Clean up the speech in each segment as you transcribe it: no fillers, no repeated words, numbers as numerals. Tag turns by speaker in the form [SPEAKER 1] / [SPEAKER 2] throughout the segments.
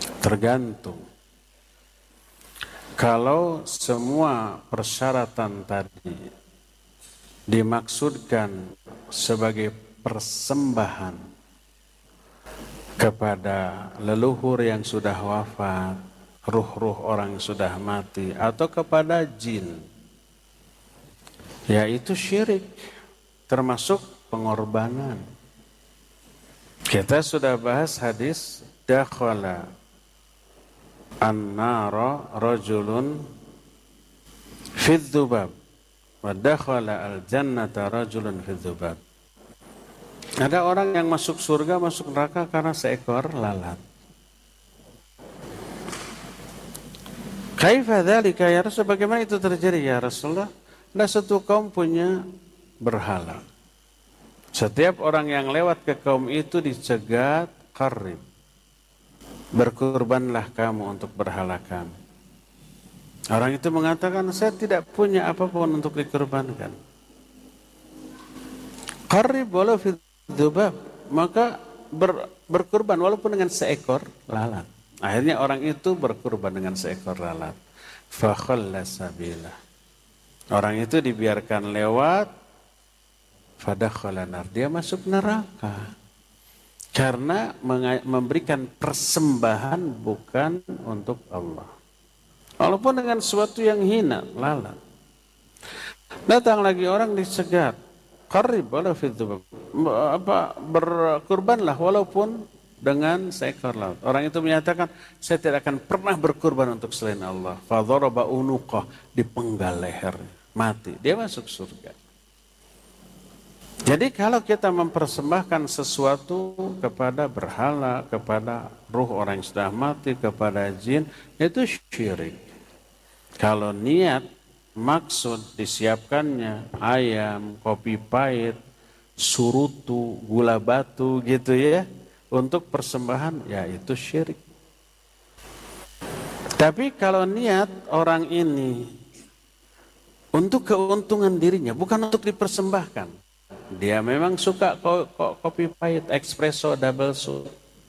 [SPEAKER 1] Tergantung. Kalau semua persyaratan tadi dimaksudkan sebagai persembahan kepada leluhur yang sudah wafat, ruh-ruh orang yang sudah mati, atau kepada jin, yaitu syirik, termasuk pengorbanan. Kita sudah bahas hadis dakhala an-nara rajulun fi dzubab wa dakhala al-jannata rajulun fi dzubab. Ada orang yang masuk surga, masuk neraka karena seekor lalat. Kaifa dzalika ya Rasul? Bagaimana itu terjadi ya Rasulullah? Ada satu kaum punya berhala. Setiap orang yang lewat ke kaum itu dicegat, qarrib, berkurbanlah kamu untuk berhala kami. Orang itu mengatakan, saya tidak punya apapun untuk dikurbankan. Qarrib walau fi dzubab, maka berkurban walaupun dengan seekor lalat. Akhirnya orang itu berkurban dengan seekor lalat. Fa khalla sabilah. Orang itu dibiarkan lewat, fadakhala nar, dia masuk neraka. Karena memberikan persembahan bukan untuk Allah. Walaupun dengan sesuatu yang hina, lalat. Datang lagi orang dicegat, qarrib walau fi dzubab, berkurbanlah walaupun dengan seekor lalat. Orang itu menyatakan, saya tidak akan pernah berkurban untuk selain Allah. Fa dharaba unuqah, dipenggal lehernya, mati. Dia masuk surga. Jadi kalau kita mempersembahkan sesuatu kepada berhala, kepada ruh orang yang sudah mati, kepada jin, itu syirik. Kalau niat, maksud disiapkannya ayam, kopi pahit, surutu, gula batu gitu ya, untuk persembahan, ya itu syirik. Tapi kalau niat orang ini untuk keuntungan dirinya, bukan untuk dipersembahkan. Dia memang suka kopi pahit, espresso, double shot.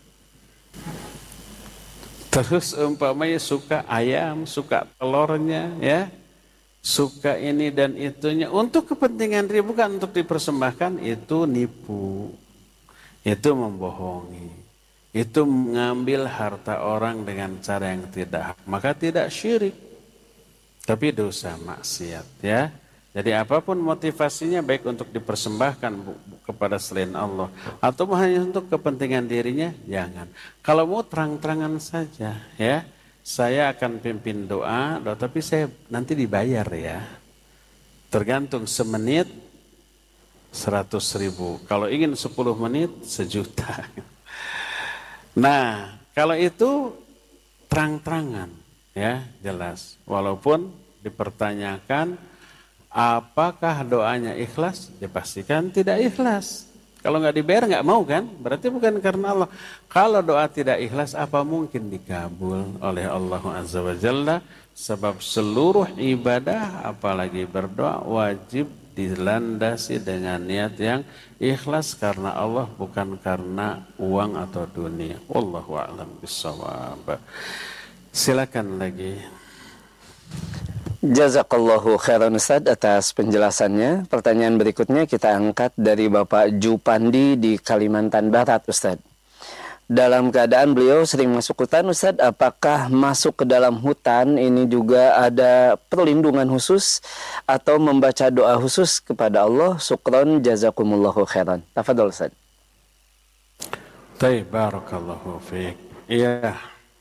[SPEAKER 1] Terus umpamanya suka ayam, suka telurnya, ya, suka ini dan itunya. Untuk kepentingan dia, bukan untuk dipersembahkan, itu nipu. Itu membohongi. Itu mengambil harta orang dengan cara yang tidak hak. Maka tidak syirik, tapi dosa maksiat, ya. Jadi apapun motivasinya, baik untuk dipersembahkan kepada selain Allah atau hanya untuk kepentingan dirinya, jangan. Kalau mau terang-terangan saja, ya, saya akan pimpin doa, tapi saya nanti dibayar ya. Tergantung, semenit 100.000. Kalau ingin 10 menit 1 juta. Nah, kalau itu terang-terangan, ya, jelas. Walaupun dipertanyakan apakah doanya ikhlas? Dipastikan tidak ikhlas. Kalau nggak dibayar nggak mau kan? Berarti bukan karena Allah. Kalau doa tidak ikhlas, apa mungkin dikabul oleh Allah Azza wa Jalla? Sebab seluruh ibadah, apalagi berdoa, wajib dilandasi dengan niat yang ikhlas karena Allah, bukan karena uang atau dunia. Wallahu a'lam bishawab. Silakan lagi.
[SPEAKER 2] Jazakallahu khairan Ustaz atas penjelasannya. Pertanyaan berikutnya kita angkat dari Bapak Jupandi di Kalimantan Barat, Ustaz. Dalam keadaan beliau sering masuk hutan, Ustaz, apakah masuk ke dalam hutan ini juga ada perlindungan khusus atau membaca doa khusus kepada Allah? Syukron, jazakumullahu khairan. Tafadhol, Ustaz.
[SPEAKER 1] Baik, barakallahu fiik. Iya.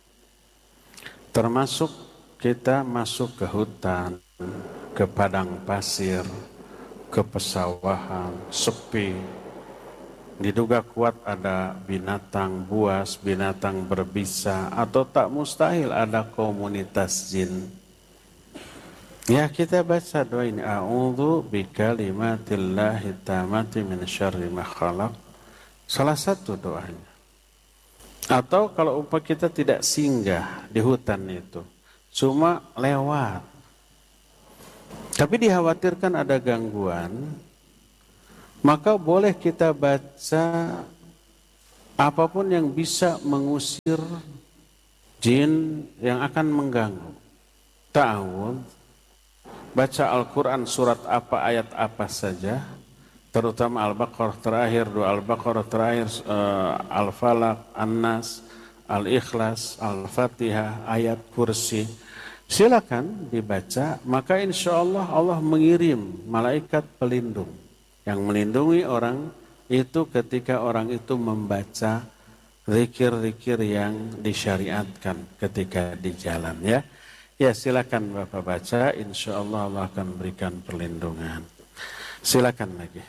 [SPEAKER 1] Termasuk kita masuk ke hutan, ke padang pasir, ke pesawahan, sepi. Diduga kuat ada binatang buas, binatang berbisa, atau tak mustahil ada komunitas jin. Ya, kita baca doa ini. A'udzu bikalimatillahi tammati min syarri ma khalaq. Salah satu doanya. Atau kalau umpama kita tidak singgah di hutan itu, cuma lewat, tapi dikhawatirkan ada gangguan, maka boleh kita baca apapun yang bisa mengusir jin yang akan mengganggu. Ta'awudz, baca Al-Quran surat apa, ayat apa saja, terutama Al-Baqarah terakhir, doa Al-Baqarah terakhir, Al-Falaq, An-Nas, Al-Ikhlas, Al-Fatihah, ayat kursi. Silakan dibaca, maka insya Allah Allah mengirim malaikat pelindung yang melindungi orang itu ketika orang itu membaca zikir-zikir yang disyariatkan ketika di jalan, ya. Ya, silakan Bapak baca, insya Allah Allah akan berikan perlindungan. Silakan lagi.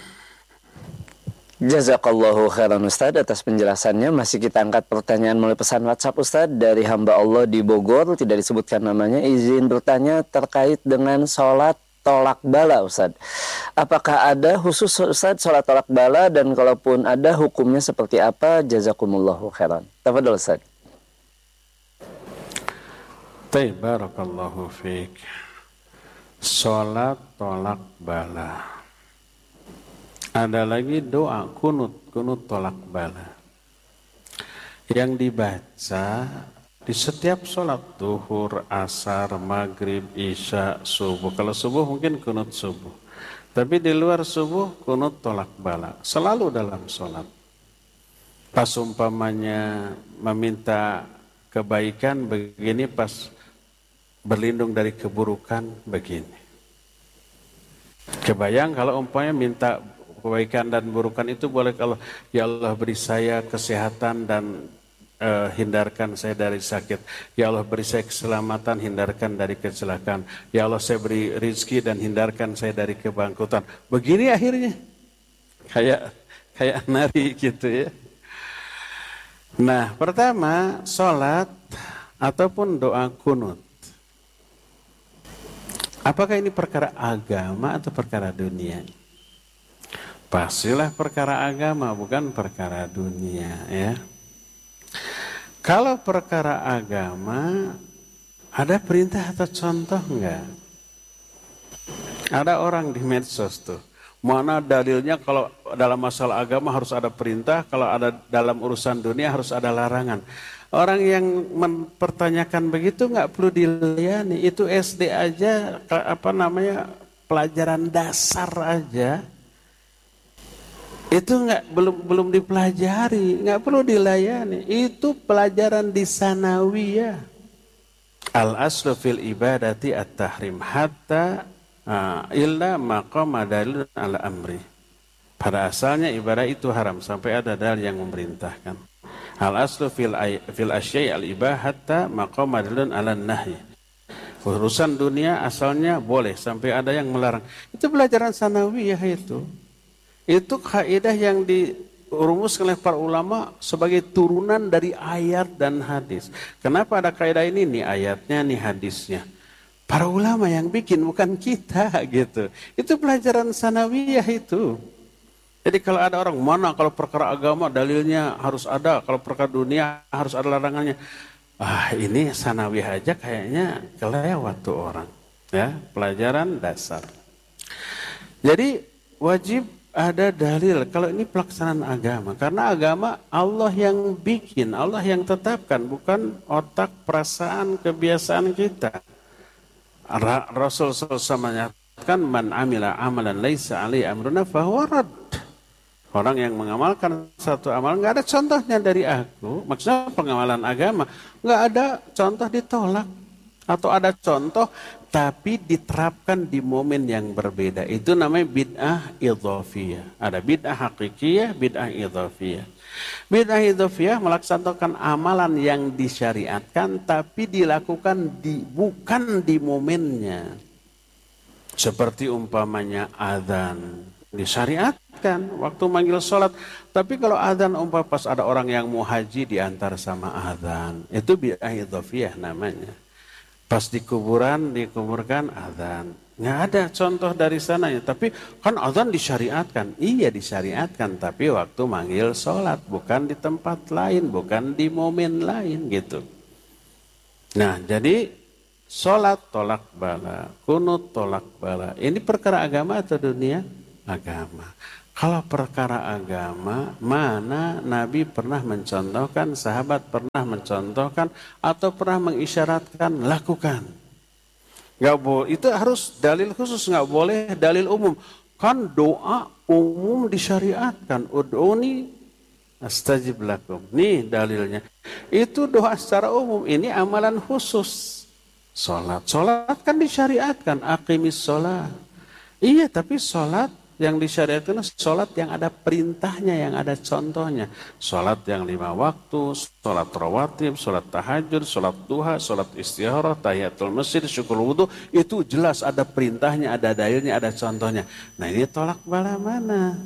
[SPEAKER 2] Jazakallahu khairan Ustaz atas penjelasannya. Masih kita angkat pertanyaan melalui pesan WhatsApp Ustaz dari hamba Allah di Bogor, tidak disebutkan namanya. Izin bertanya terkait dengan sholat tolak bala Ustaz. Apakah ada khusus Ustaz sholat tolak bala, dan kalaupun ada hukumnya seperti apa? Jazakumullahu khairan. Tafadhol Ustaz.
[SPEAKER 1] Barakallahu fiik. Sholat tolak bala. Ada lagi doa kunut tolak bala yang dibaca di setiap sholat duhur, asar, maghrib, isya, subuh. Kalau subuh mungkin kunut subuh, tapi di luar subuh kunut tolak bala selalu dalam sholat. Pas umpamanya meminta kebaikan begini, pas berlindung dari keburukan begini. Kebayang kalau umpamanya minta kebaikan dan burukan itu boleh, kalau ya Allah beri saya kesehatan dan hindarkan saya dari sakit. Ya Allah beri saya keselamatan, hindarkan dari kecelakaan. Ya Allah saya beri rizki dan hindarkan saya dari kebangkrutan. Begini akhirnya. Kayak nari gitu ya. Nah, pertama sholat ataupun doa kunut. Apakah ini perkara agama atau perkara dunia? Pastilah perkara agama, bukan perkara dunia, ya. Kalau perkara agama, ada perintah atau contoh enggak? Ada orang di medsos tuh, mana dalilnya kalau dalam masalah agama harus ada perintah, kalau ada dalam urusan dunia harus ada larangan. Orang yang mempertanyakan begitu nggak perlu dilayani. Itu SD aja, pelajaran dasar aja. Itu belum dipelajari, nggak perlu dilayani. Itu pelajaran di sanawiyah. Al aslu fil ibadati at-tahrim hatta illa maqama dalil ala amri. Pada asalnya ibadah itu haram sampai ada dalil yang memerintahkan. Al aslu fil asya'i al ibah hatta maqama dalil ala nahi. Urusan dunia asalnya boleh sampai ada yang melarang. Itu pelajaran sanawiyah itu. Itu kaidah yang dirumuskan oleh para ulama sebagai turunan dari ayat dan hadis. Kenapa ada kaidah ini? Nih ayatnya, nih hadisnya. Para ulama yang bikin, bukan kita gitu. Itu pelajaran sanawiyah itu. Jadi kalau ada orang, mana kalau perkara agama dalilnya harus ada, kalau perkara dunia harus ada larangannya. Ini sanawiyah aja kayaknya kelewat tuh orang. Ya, pelajaran dasar. Jadi wajib ada dalil kalau ini pelaksanaan agama, karena agama Allah yang bikin, Allah yang tetapkan, bukan otak, perasaan, kebiasaan kita. Rasul SAW menyatakan, man amila amalan laisa alaihi amruna fahuwa rad. Orang yang mengamalkan satu amalan nggak ada contohnya dari aku, maksudnya pengamalan agama nggak ada contoh, ditolak. Atau ada contoh tapi diterapkan di momen yang berbeda. Itu namanya bid'ah idhafiyah. Ada bid'ah hakikiyah, bid'ah idhafiyah. Bid'ah idhafiyah melaksanakan amalan yang disyariatkan tapi dilakukan bukan di momennya. Seperti umpamanya azan disyariatkan waktu manggil sholat. Tapi kalau azan pas ada orang yang mau haji diantar sama azan. Itu bid'ah idhafiyah namanya. Pas dikuburkan azan. Nggak ada contoh dari sananya. Tapi kan azan disyariatkan. Iya disyariatkan. Tapi waktu manggil sholat. Bukan di tempat lain. Bukan di momen lain gitu. Nah jadi sholat tolak bala. Kunut tolak bala. Ini perkara agama atau dunia? Agama. Kalau perkara agama, mana Nabi pernah mencontohkan, sahabat pernah mencontohkan, atau pernah mengisyaratkan, lakukan. Nggak boleh, itu harus dalil khusus, nggak boleh dalil umum. Kan doa umum disyariatkan, ud'uni astajib lakum. Nih dalilnya. Itu doa secara umum, ini amalan khusus. Sholat kan disyariatkan, aqimis sholat. Iya, tapi sholat yang disyariatkan sholat yang ada perintahnya, yang ada contohnya. Sholat yang 5 waktu, sholat rawatib, sholat tahajud, sholat duha, sholat istikharah, tahiyatul masjid, syukur wudu, itu jelas ada perintahnya, ada dalilnya, ada contohnya. Nah ini tolak bala mana?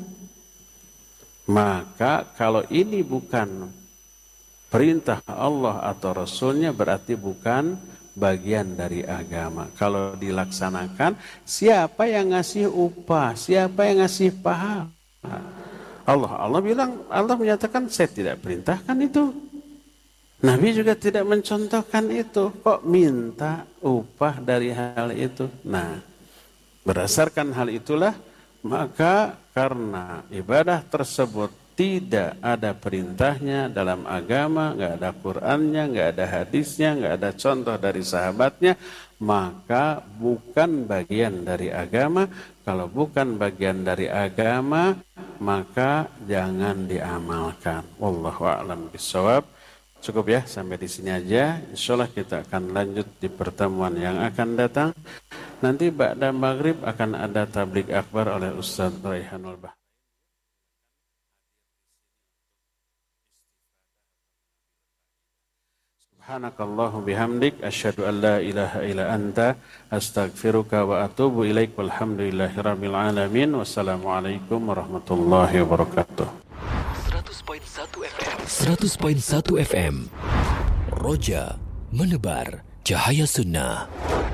[SPEAKER 1] Maka kalau ini bukan perintah Allah atau Rasulnya, berarti bukan bagian dari agama. Kalau dilaksanakan, siapa yang ngasih upah? Siapa yang ngasih pahala? Allah bilang, Allah menyatakan saya tidak perintahkan itu. Nabi juga tidak mencontohkan itu. Kok minta upah dari hal itu? Nah, berdasarkan hal itulah, maka karena ibadah tersebut tidak ada perintahnya dalam agama, nggak ada Qur'annya, nggak ada hadisnya, nggak ada contoh dari sahabatnya, maka bukan bagian dari agama. Kalau bukan bagian dari agama, maka jangan diamalkan. Wallahu a'lam bishawab. Cukup ya, sampai di sini aja. Insyaallah kita akan lanjut di pertemuan yang akan datang. Nanti ba'da maghrib akan ada tabligh akbar oleh Ustaz Raihanul Bahri. Subhanakallahu bihamdik asyhadu an la ilaha illa anta astaghfiruka wa atubu ilaik walhamdulillahirabbil alamin. Wassalamualaikum warahmatullahi wabarakatuh.
[SPEAKER 3] 100.1 FM 100.1 FM Roja menebar cahaya sunnah.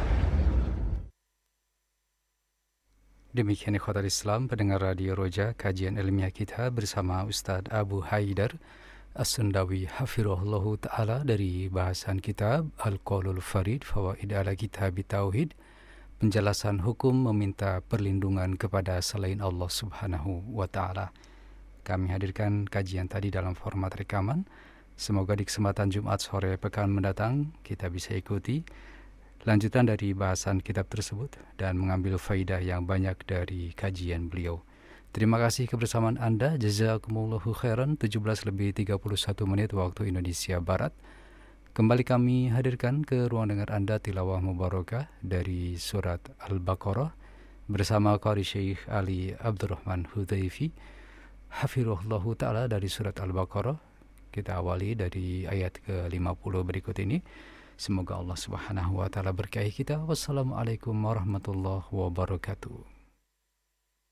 [SPEAKER 4] Demikian ikhwatal Islam pendengar Radio Roja, kajian ilmiah kita bersama Ustadz Abu Haidar As-Sundawi hafirullahu ta'ala dari bahasan kitab Al-Qaulul Farid Fawaid ala Kitab Tauhid, penjelasan hukum meminta perlindungan kepada selain Allah Subhanahu wa ta'ala. Kami hadirkan kajian tadi dalam format rekaman. Semoga di kesempatan Jumat sore pekan mendatang kita bisa ikuti lanjutan dari bahasan kitab tersebut dan mengambil faidah yang banyak dari kajian beliau. Terima kasih kebersamaan Anda. Jazakumullahu khairan. 17:31 waktu Indonesia Barat. Kembali kami hadirkan ke ruang dengar Anda tilawah mubarakah dari surat Al-Baqarah bersama Qari Syekh Ali Abdurrahman Hudayfi hafirullahu ta'ala dari surat Al-Baqarah. Kita awali dari ayat ke-50 berikut ini. Semoga Allah Subhanahu wa ta'ala berkahi kita. Wassalamualaikum warahmatullahi wabarakatuh.